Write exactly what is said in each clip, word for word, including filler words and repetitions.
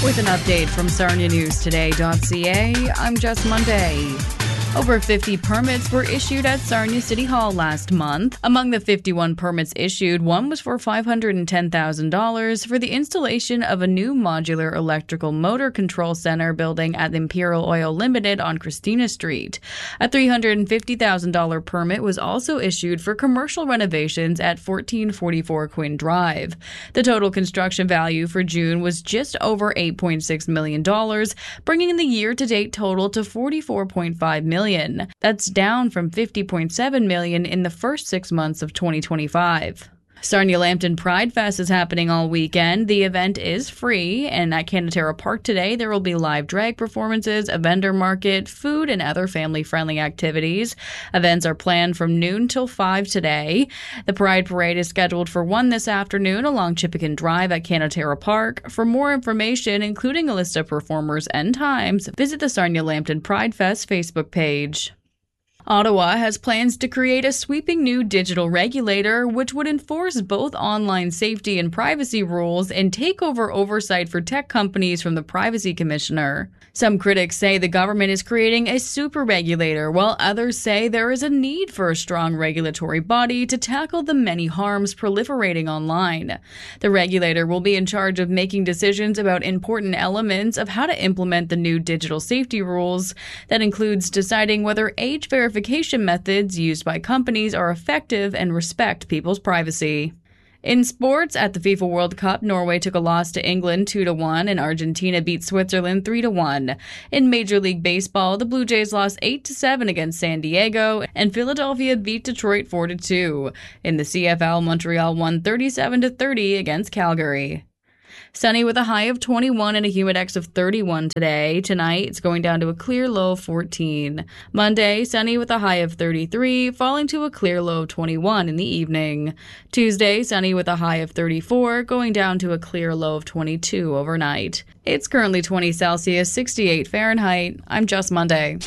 With an update from Sarnia News Today dot C A, I'm Jess Monday. Over fifty permits were issued at Sarnia City Hall last month. Among the fifty-one permits issued, one was for five hundred ten thousand dollars for the installation of a new modular electrical motor control center building at Imperial Oil Limited on Christina Street. A three hundred fifty thousand dollars permit was also issued for commercial renovations at fourteen forty-four Quinn Drive. The total construction value for June was just over eight point six million dollars, bringing the year-to-date total to forty-four point five million dollars. That's down from fifty point seven million dollars in the first six months of twenty twenty-five. Sarnia Lambton Pride Fest is happening all weekend. The event is free, and at Canatera Park today, there will be live drag performances, a vendor market, food, and other family-friendly activities. Events are planned from noon till five today. The Pride Parade is scheduled for one this afternoon along Chippewa Drive at Canatera Park. For more information, including a list of performers and times, visit the Sarnia Lambton Pride Fest Facebook page. Ottawa has plans to create a sweeping new digital regulator which would enforce both online safety and privacy rules and take over oversight for tech companies from the Privacy Commissioner. Some critics say the government is creating a super regulator, while others say there is a need for a strong regulatory body to tackle the many harms proliferating online. The regulator will be in charge of making decisions about important elements of how to implement the new digital safety rules. That includes deciding whether age verification methods used by companies are effective and respect people's privacy. In sports, at the FIFA World Cup, Norway took a loss to England two to one and Argentina beat Switzerland three to one. In Major League Baseball, the Blue Jays lost eight to seven against San Diego and Philadelphia beat Detroit four to two. In the C F L, Montreal won thirty-seven to thirty against Calgary. Sunny with a high of twenty-one and a humidex of thirty-one today. Tonight, it's going down to a clear low of fourteen. Monday, sunny with a high of thirty-three, falling to a clear low of twenty-one in the evening. Tuesday, sunny with a high of thirty-four, going down to a clear low of twenty-two overnight. It's currently twenty Celsius, sixty-eight Fahrenheit. I'm Just Monday.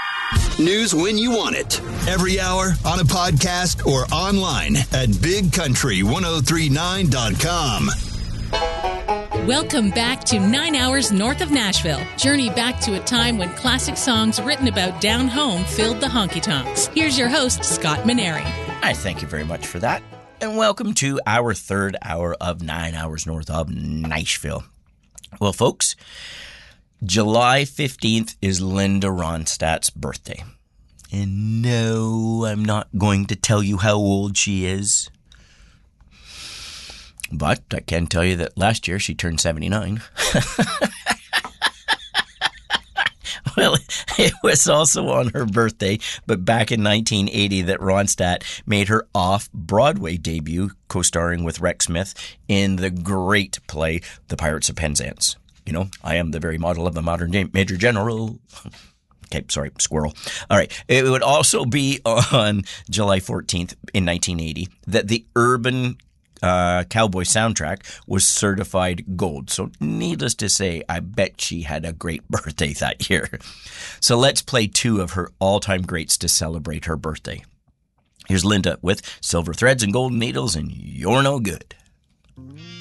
News when you want it. Every hour, on a podcast, or online at big country ten thirty-nine dot com. Welcome back to Nine Hours North of Nashville. Journey back to a time when classic songs written about down home filled the honky-tonks. Here's your host, Scott Maneri. I thank you very much for that. And welcome to our third hour of Nine Hours North of Nashville. Well, folks, July fifteenth is Linda Ronstadt's birthday. And no, I'm not going to tell you how old she is. But I can tell you that last year she turned seventy-nine. Well, it was also on her birthday, but back in nineteen eighty that Ronstadt made her off-Broadway debut, co-starring with Rex Smith in the great play, The Pirates of Penzance. You know, I am the very model of a modern Major General. Okay, sorry, squirrel. All right. It would also be on July fourteenth in nineteen eighty that the Urban Uh, Cowboy soundtrack was certified gold. So needless to say, I bet she had a great birthday that year. So let's play two of her all-time greats to celebrate her birthday. Here's Linda with Silver Threads and Golden Needles and You're No Good.